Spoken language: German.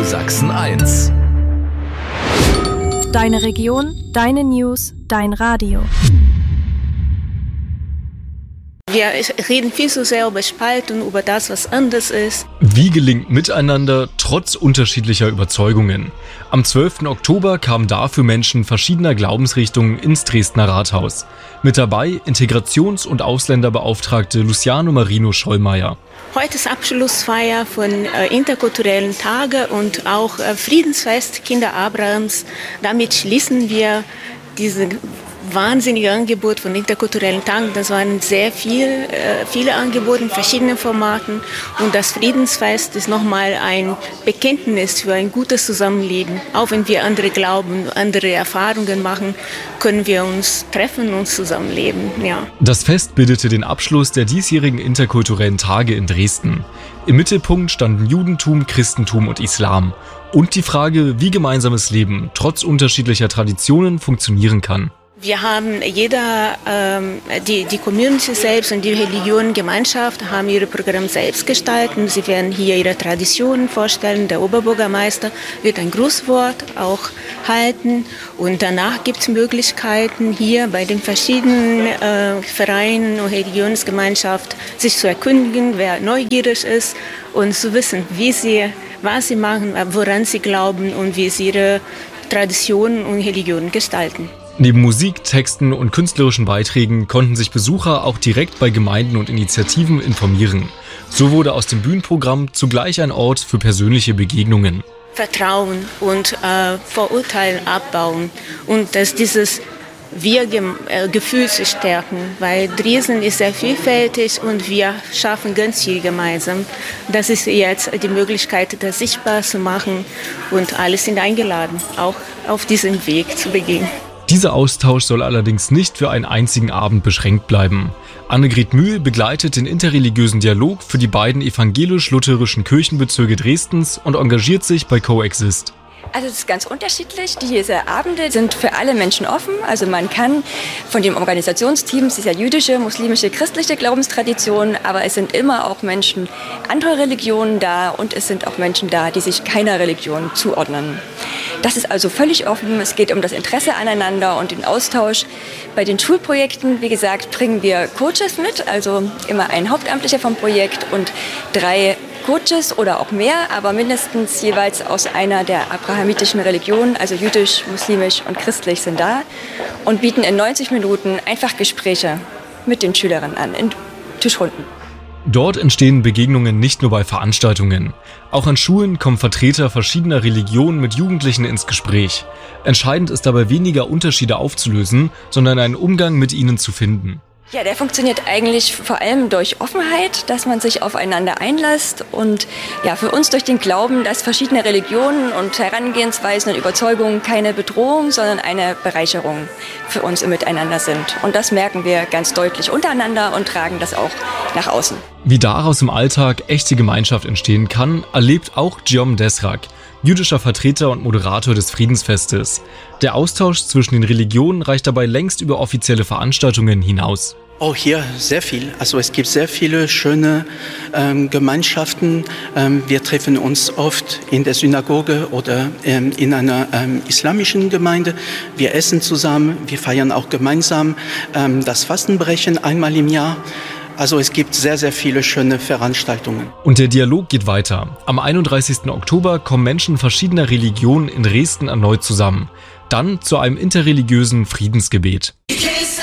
Sachsen 1. Deine Region, deine News, dein Radio. Wir reden viel zu sehr über Spaltung, über das, was anders ist. Wie gelingt Miteinander trotz unterschiedlicher Überzeugungen? Am 12. Oktober kamen dafür Menschen verschiedener Glaubensrichtungen ins Dresdner Rathaus. Mit dabei Integrations- und Ausländerbeauftragte Luciano Marino Schollmeier. Heute ist Abschlussfeier von interkulturellen Tage und auch Friedensfest Kinder Abrahams. Damit schließen wir diese wahnsinnige Angebot von interkulturellen Tagen. Das waren sehr viele Angebote in verschiedenen Formaten. Und das Friedensfest ist nochmal ein Bekenntnis für ein gutes Zusammenleben. Auch wenn wir andere glauben, andere Erfahrungen machen, können wir uns treffen und zusammenleben. Ja. Das Fest bildete den Abschluss der diesjährigen interkulturellen Tage in Dresden. Im Mittelpunkt standen Judentum, Christentum und Islam. Und die Frage, wie gemeinsames Leben trotz unterschiedlicher Traditionen funktionieren kann. Wir haben die Community selbst und die Religionengemeinschaft haben ihre Programme selbst gestaltet. Sie werden hier ihre Traditionen vorstellen. Der Oberbürgermeister wird ein Grußwort auch halten. Und danach gibt es Möglichkeiten, hier bei den verschiedenen Vereinen und Religionsgemeinschaften sich zu erkundigen, wer neugierig ist und zu wissen, was sie machen, woran sie glauben und wie sie ihre Traditionen und Religionen gestalten. Neben Musik, Texten und künstlerischen Beiträgen konnten sich Besucher auch direkt bei Gemeinden und Initiativen informieren. So wurde aus dem Bühnenprogramm zugleich ein Ort für persönliche Begegnungen. Vertrauen und Vorurteile abbauen und dass dieses Wir-Gefühl zu stärken, weil Dresden ist sehr vielfältig und wir schaffen ganz viel gemeinsam. Das ist jetzt die Möglichkeit, das sichtbar zu machen und alle sind eingeladen, auch auf diesem Weg zu begehen. Dieser Austausch soll allerdings nicht für einen einzigen Abend beschränkt bleiben. Annegret Mühl begleitet den interreligiösen Dialog für die beiden evangelisch-lutherischen Kirchenbezirke Dresdens und engagiert sich bei Coexist. Also es ist ganz unterschiedlich. Diese Abende sind für alle Menschen offen. Also man kann von dem Organisationsteam, es ist ja jüdische, muslimische, christliche Glaubenstradition, aber es sind immer auch Menschen anderer Religionen da und es sind auch Menschen da, die sich keiner Religion zuordnen. Das ist also völlig offen. Es geht um das Interesse aneinander und den Austausch. Bei den Schulprojekten, wie gesagt, bringen wir Coaches mit, also immer ein Hauptamtlicher vom Projekt und 3 Coaches oder auch mehr, aber mindestens jeweils aus einer der abrahamitischen Religionen, also jüdisch, muslimisch und christlich sind da und bieten in 90 Minuten einfach Gespräche mit den Schülerinnen an, in Tischrunden. Dort entstehen Begegnungen nicht nur bei Veranstaltungen. Auch an Schulen kommen Vertreter verschiedener Religionen mit Jugendlichen ins Gespräch. Entscheidend ist dabei weniger Unterschiede aufzulösen, sondern einen Umgang mit ihnen zu finden. Ja, der funktioniert eigentlich vor allem durch Offenheit, dass man sich aufeinander einlässt und ja, für uns durch den Glauben, dass verschiedene Religionen und Herangehensweisen und Überzeugungen keine Bedrohung, sondern eine Bereicherung für uns im Miteinander sind. Und das merken wir ganz deutlich untereinander und tragen das auch nach außen. Wie daraus im Alltag echte Gemeinschaft entstehen kann, erlebt auch Giom Desrak, jüdischer Vertreter und Moderator des Friedensfestes. Der Austausch zwischen den Religionen reicht dabei längst über offizielle Veranstaltungen hinaus. Auch hier sehr viel. Also es gibt sehr viele schöne Gemeinschaften. Wir treffen uns oft in der Synagoge oder in einer islamischen Gemeinde. Wir essen zusammen, wir feiern auch gemeinsam das Fastenbrechen einmal im Jahr. Also es gibt sehr, sehr viele schöne Veranstaltungen. Und der Dialog geht weiter. Am 31. Oktober kommen Menschen verschiedener Religionen in Dresden erneut zusammen. Dann zu einem interreligiösen Friedensgebet.